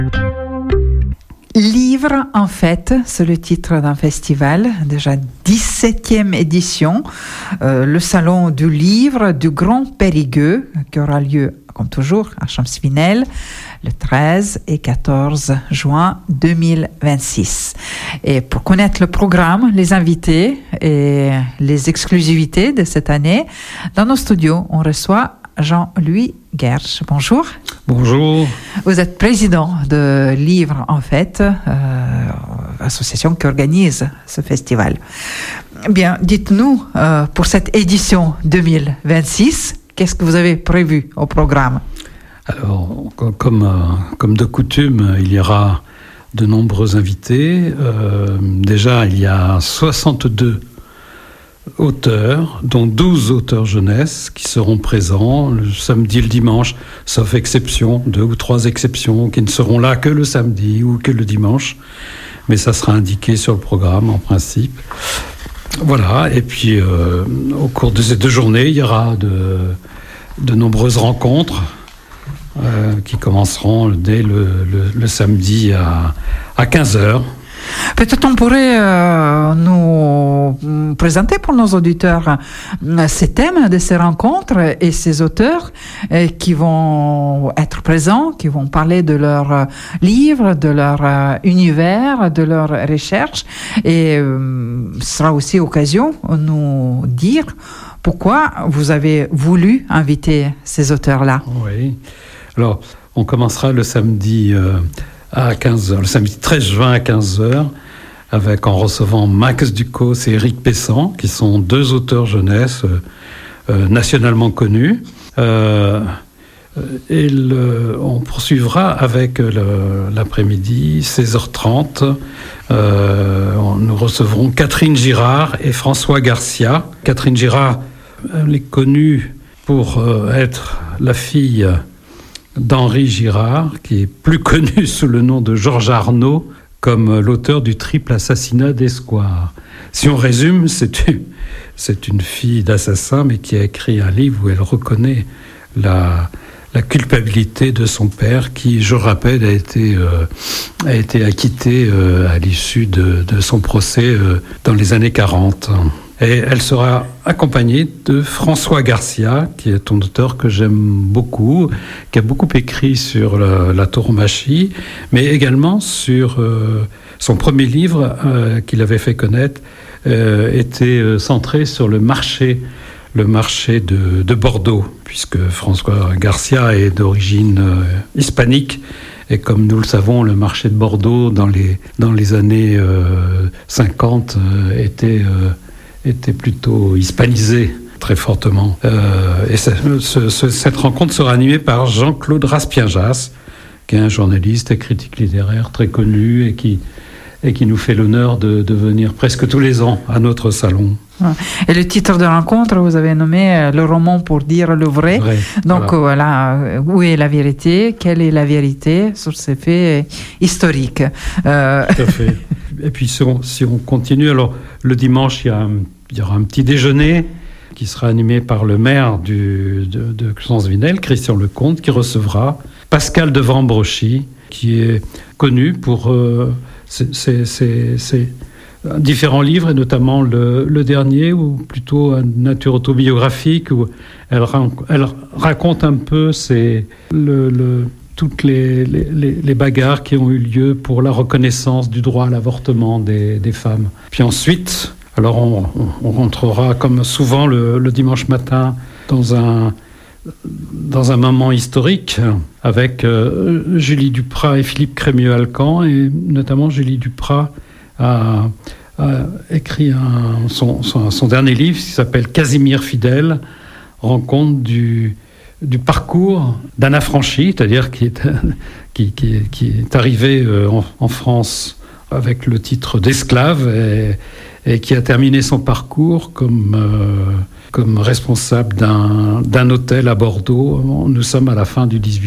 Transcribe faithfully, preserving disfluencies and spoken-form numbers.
Livre en fête, c'est le titre d'un festival, déjà dix-septième édition, euh, le salon du livre du Grand Périgueux, qui aura lieu, comme toujours, à Champs-Vinel, le treize et quatorze juin deux mille vingt-six. Et pour connaître le programme, les invités et les exclusivités de cette année, dans nos studios, on reçoit Jean-Louis Guerche. Bonjour. Bonjour. Vous êtes président de Livre en Fête, euh, association qui organise ce festival. Bien, dites-nous, euh, pour cette édition deux mille vingt-six, qu'est-ce que vous avez prévu au programme ? Alors, comme, euh, comme de coutume, il y aura de nombreux invités. Euh, déjà, il y a soixante-deux auteurs, dont douze auteurs jeunesse qui seront présents le samedi et le dimanche, sauf exception, deux ou trois exceptions qui ne seront là que le samedi ou que le dimanche, mais ça sera indiqué sur le programme en principe. Voilà, et puis euh, au cours de ces deux journées, il y aura de, de nombreuses rencontres euh, qui commenceront dès le, le, le samedi à, à quinze heures. Peut-être on pourrait euh, nous présenter pour nos auditeurs euh, ces thèmes de ces rencontres et ces auteurs euh, qui vont être présents, qui vont parler de leurs euh, livres, de leur euh, univers, de leurs recherches. Et euh, ce sera aussi occasion de nous dire pourquoi vous avez voulu inviter ces auteurs-là. Oui. Alors, on commencera le samedi... Euh à quinze heures, le samedi treize juin à quinze heures, avec en recevant Max Ducos et Éric Pessan, qui sont deux auteurs jeunesse euh, euh, nationalement connus. Euh, et le, on poursuivra avec le, l'après-midi, seize heures trente. Euh, nous recevrons Catherine Girard et François Garcia. Catherine Girard, elle est connue pour euh, être la fille d'Henri Girard, qui est plus connu sous le nom de Georges Arnaud, comme l'auteur du triple assassinat d'Escoir. Si on résume, c'est une, c'est une fille d'assassin, mais qui a écrit un livre où elle reconnaît la, la culpabilité de son père, qui, je rappelle, a été, euh, a été acquitté euh, à l'issue de, de son procès euh, dans les années quarante. Et elle sera accompagnée de François Garcia, qui est un auteur que j'aime beaucoup, qui a beaucoup écrit sur la, la tauromachie, mais également sur euh, son premier livre euh, qu'il avait fait connaître, euh, était euh, centré sur le marché, le marché de, de Bordeaux, puisque François Garcia est d'origine euh, hispanique. Et comme nous le savons, le marché de Bordeaux, dans les, dans les années euh, cinquante, euh, était... Euh, était plutôt hispanisé très fortement. Euh, et ce, ce, cette rencontre sera animée par Jean-Claude Raspienjas, qui est un journaliste et critique littéraire très connu et qui, et qui nous fait l'honneur de, de venir presque tous les ans à notre salon. Et le titre de rencontre, vous avez nommé le roman pour dire le vrai. vrai Donc voilà. voilà, où est la vérité ? Quelle est la vérité sur ces faits historiques ? euh... Tout à fait. Et puis si on, si on continue, alors le dimanche, il y, a un, il y aura un petit déjeuner qui sera animé par le maire du, de, de Champs-Vinel, Christian Lecomte, qui recevra Pascal de Vambrochy, qui est connu pour euh, ses, ses, ses, ses différents livres, et notamment le, le dernier, ou plutôt une nature autobiographique, où elle, elle raconte un peu ses, le, le, toutes les, les, les bagarres qui ont eu lieu pour la reconnaissance du droit à l'avortement des, des femmes. Puis ensuite, alors on, on rentrera comme souvent le, le dimanche matin dans un, dans un moment historique avec euh, Julie Duprat et Philippe Crémieux-Alcan, et notamment Julie Duprat a, a écrit un, son, son, son dernier livre qui s'appelle Casimir Fidèle, rencontre du, du parcours d'Anna Franchi, c'est-à-dire qui est, qui, qui, qui est arrivée en, en France avec le titre d'esclave et, et qui a terminé son parcours comme, euh, comme responsable d'un, d'un hôtel à Bordeaux. Nous sommes à la fin du dix-huitième